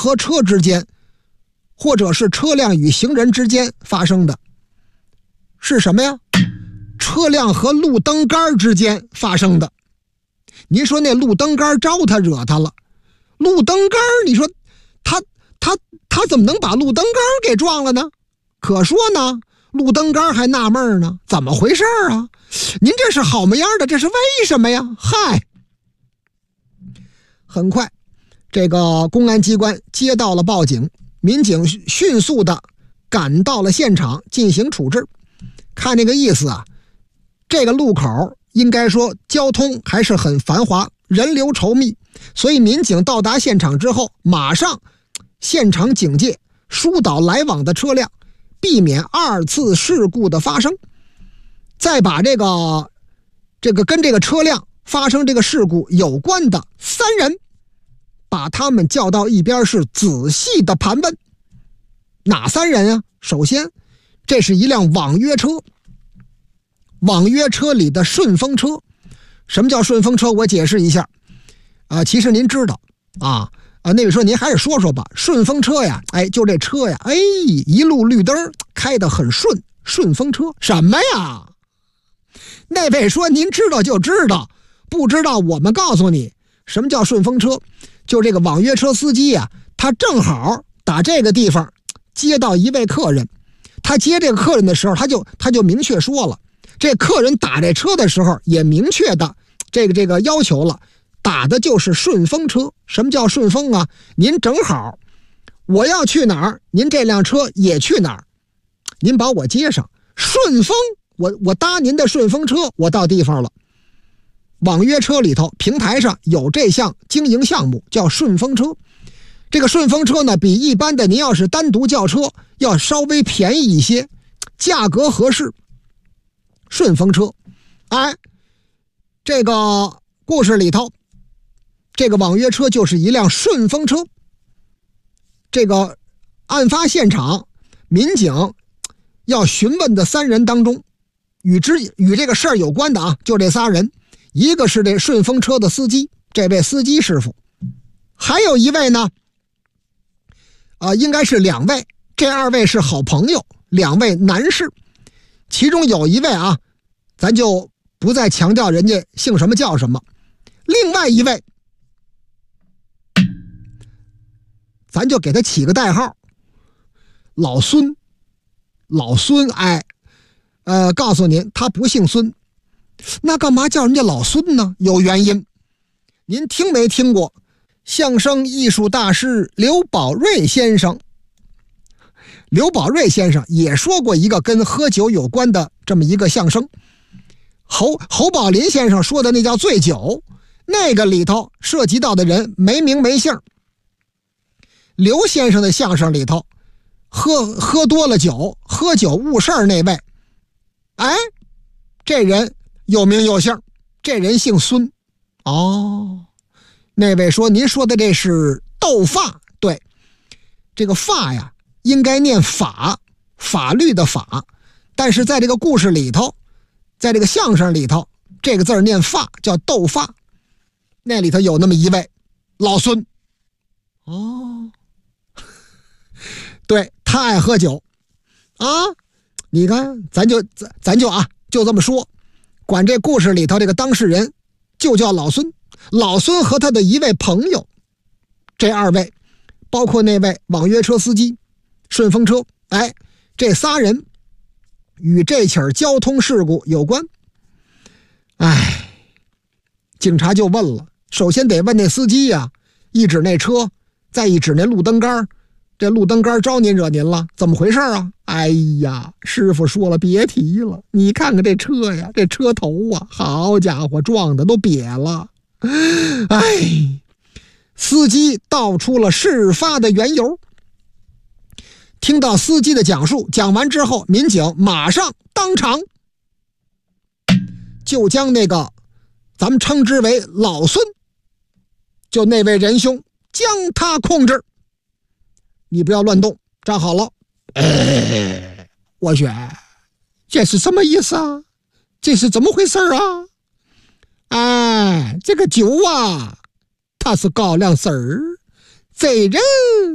和车之间，或者是车辆与行人之间发生的。是什么呀？车辆和路灯杆之间发生的。您说那路灯杆招他惹他了，路灯杆你说他怎么能把路灯杆给撞了呢？可说呢，路灯杆还纳闷呢，怎么回事啊？您这是好模样的，这是为什么呀？嗨，很快这个公安机关接到了报警，民警迅速的赶到了现场进行处置。看那个意思啊，这个路口应该说交通还是很繁华，人流稠密，所以民警到达现场之后，马上现场警戒，疏导来往的车辆，避免二次事故的发生。再把这个跟这个车辆发生这个事故有关的3人，把他们叫到一边，是仔细的盘问。哪3人啊？首先，这是一辆网约车，网约车里的顺风车。什么叫顺风车？我解释一下其实您知道那位说您还是说说吧。顺风车呀，就这车呀，一路绿灯开得很顺，顺风车什么呀？那位说您知道就知道，不知道我们告诉你什么叫顺风车。就这个网约车司机呀，他正好打这个地方接到一位客人，他接这个客人的时候，他就明确说了，这客人打这车的时候也明确的这个要求了，打的就是顺风车。什么叫顺风啊？您正好我要去哪儿，您这辆车也去哪儿，您把我接上，顺风，我搭您的顺风车，我到地方了。网约车里头平台上有这项经营项目叫顺风车。这个顺风车呢，比一般的您要是单独叫车要稍微便宜一些，价格合适。顺风车，这个故事里头，这个网约车就是一辆顺风车。这个案发现场，民警要询问的3人当中，与这个事儿有关的就这3人，一个是这顺风车的司机，这位司机师傅，还有一位呢，应该是2位，这2位是好朋友，2位男士，其中有一位咱就不再强调人家姓什么叫什么，另外一位咱就给他起个代号，老孙。告诉您，他不姓孙。那干嘛叫人家老孙呢？有原因。您听没听过相声艺术大师刘宝瑞先生？刘宝瑞先生也说过一个跟喝酒有关的这么一个相声。侯宝林先生说的那叫醉酒，那个里头涉及到的人没名没姓。刘先生的相声里头，喝多了酒，喝酒误事儿那位，这人有名有姓，这人姓孙。那位说您说的这是斗法，对，这个法呀应该念法，法律的法，但是在这个故事里头，在这个相声里头，这个字念法，叫斗法。那里头有那么一位老孙，对，他爱喝酒你看咱就这么说，管这故事里头这个当事人就叫老孙。老孙和他的一位朋友，这2位包括那位网约车司机，顺风车，这3人与这起交通事故有关。警察就问了，首先得问那司机呀，一指那车，再一指那路灯杆，这路灯杆招您惹您了，怎么回事啊？师傅说了，别提了，你看看这车呀，这车头好家伙，撞的都瘪了。司机道出了事发的缘由。听到司机的讲述，讲完之后，民警马上当场就将那个咱们称之为老孙，就那位仁兄，将他控制。你不要乱动，站好了。我去，这是什么意思啊？这是怎么回事啊？这个酒它是高粱丝儿，这人